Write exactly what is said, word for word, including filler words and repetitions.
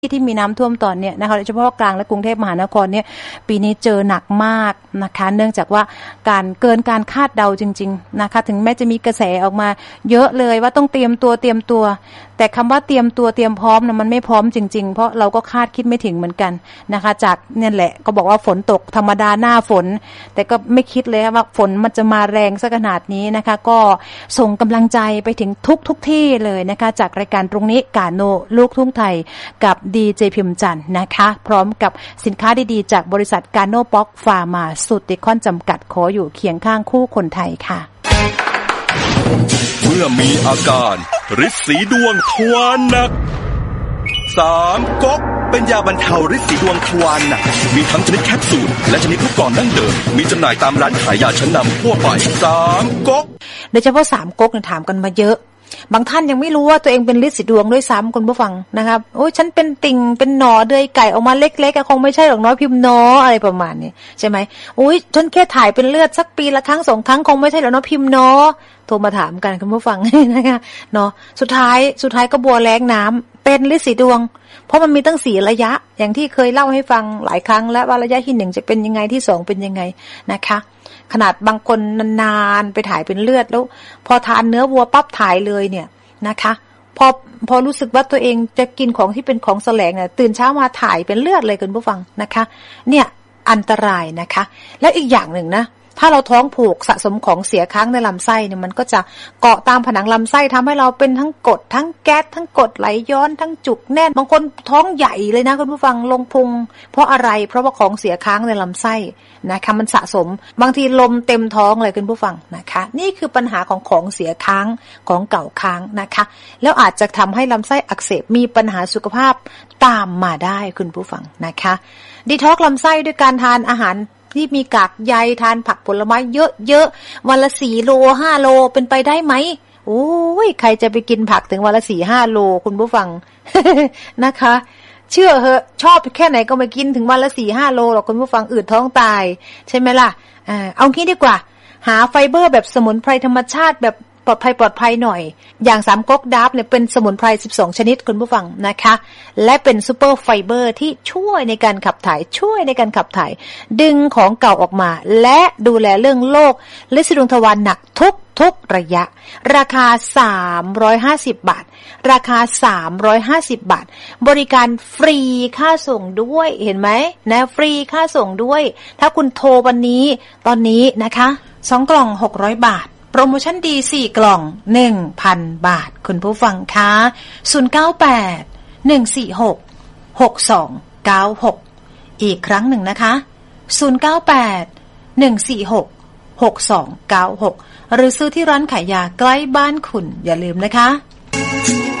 ที่มีน้ำท่วมตอนนี้นะคะโดยเฉพาะกลางและกรุงเทพมหานครเนี่ยปีนี้เจอหนักมากนะคะเนื่องจากว่าการเกินการคาดเดาจริงๆนะคะถึงแม้จะมีกระแสออกมาเยอะเลยว่าต้องเตรียมตัวเตรียมตัวแต่คำว่าเตรียมตัวเตรียมพร้อมนะมันไม่พร้อมจริงๆเพราะเราก็คาดคิดไม่ถึงเหมือนกันนะคะจากเนี่ยแหละก็บอกว่าฝนตกธรรมดาหน้าฝนแต่ก็ไม่คิดเลยว่าฝนมันจะมาแรงซะขนาดนี้นะคะก็ส่งกำลังใจไปถึงทุกทุกที่เลยนะคะจากรายการตรงนี้กาโนลูกทุ่งไทยกับดีเจพิมพ์จันทร์นะคะพร้อมกับสินค้าดีๆจากบริษัทกาโนป๊อกฟาร์มาสุดติคอนจำกัดขออยู่เคียงข้างคู่คนไทยค่ะเมื่อมีอาการฤทธิ์สีดวงทวารหนักสามก๊กเป็นยาบรรเทาฤทธิ์สีดวงทวารหนักมีทั้งชนิดแคปซูลและชนิดลูกกลอนดั้งเดิมมีจำหน่ายตามร้านขายยาชั้นนำทั่วไปสามก๊กโดยเฉพาะสามก๊กเนี่ยถามกันมาเยอะบางท่านยังไม่รู้ว่าตัวเองเป็นฤทธิ์สีดวงด้วยซ้ำคุณผู้ฟังนะครับโอ้ยฉันเป็นติ่งเป็นหนอเดือยไก่ออกมาเล็กๆคงไม่ใช่หรอกน้อยพิมพ์น้ออะไรประมาณนี้ใช่ไหมโอ้ยฉันแค่ถ่ายเป็นเลือดสักปีละครั้งสองครั้งคงไม่ใช่หรอกน้อยพิมพ์น้อโทรมาถามกันคุณผู้ฟังนะคะเนาะสุดท้ายสุดท้ายก็บัวแล้งน้ำเป็นฤทธิ์สีดวงเพราะมันมีตั้งสี่ระยะอย่างที่เคยเล่าให้ฟังหลายครั้งแล้วว่าระยะที่หนึ่งจะเป็นยังไงที่สองเป็นยังไงนะคะขนาดบางคนนานๆไปถ่ายเป็นเลือดแล้วพอทานเนื้อวัวปั๊บถ่ายเลยเนี่ยนะคะพอพอรู้สึกว่าตัวเองจะกินของที่เป็นของแสลงเนี่ยตื่นเช้ามาถ่ายเป็นเลือดเลยคุณผู้ฟังนะคะเนี่ยอันตรายนะคะแล้วอีกอย่างหนึ่งนะถ้าเราท้องผูกสะสมของเสียค้างในลำไส้เนี่ยมันก็จะเกาะตามผนังลำไส้ทำให้เราเป็นทั้งกรดทั้งแก๊สทั้งกรดไหลย้อนทั้งจุกแน่นบางคนท้องใหญ่เลยนะคุณผู้ฟังลงพุงเพราะอะไรเพราะว่าของเสียค้างในลำไส้นะคะมันสะสมบางทีลมเต็มท้องเลยคุณผู้ฟังนะคะนี่คือปัญหาของของเสียค้างของเก่าค้างนะคะแล้วอาจจะทำให้ลำไส้อักเสบมีปัญหาสุขภาพตามมาได้คุณผู้ฟังนะคะดีท็อกซ์ลำไส้ด้วยการทานอาหารที่มีกากใยทานผักผลไม้เยอะๆวันละสี่โลห้าโลเป็นไปได้ไหมโอ้ยใครจะไปกินผักถึงวันละสี่ห้าโลคุณผู้ฟัง นะคะเชื่อเหอะชอบแค่ไหนก็ไม่กินถึงวันละสี่ห้าโลหรอกคุณผู้ฟังอืดท้องตายใช่ไหมล่ะอ่าเอางี้ดีกว่าหาไฟเบอร์แบบสมุนไพรธรรมชาติแบบปลอดภัยปลอดภัยหน่อยอย่างสามก๊กดับเนี่ยเป็นสมุนไพรสิบสองชนิดคุณผู้ฟังนะคะและเป็นซูเปอร์ไฟเบอร์ที่ช่วยในการขับถ่ายช่วยในการขับถ่ายดึงของเก่าออกมาและดูแลเรื่องโรคฤทธิ์สีดวงทวารหนักทุกทุกระยะราคาสามร้อยห้าสิบบาทราคาสามร้อยห้าสิบบาทบริการฟรีค่าส่งด้วยเห็นไหมนะฟรีค่าส่งด้วยถ้าคุณโทรวันนี้ตอนนี้นะคะสองกล่องหกร้อยบาทโปรโมชั่นดีสี่กล่อง หนึ่งพัน บาทคุณผู้ฟังคะศูนย์ เก้า แปด หนึ่ง สี่ หก หก สอง เก้า หกอีกครั้งหนึ่งนะคะศูนย์ เก้า แปด หนึ่ง สี่ หก หก สอง เก้า หกหรือซื้อที่ร้านขายยาใกล้บ้านคุณอย่าลืมนะคะ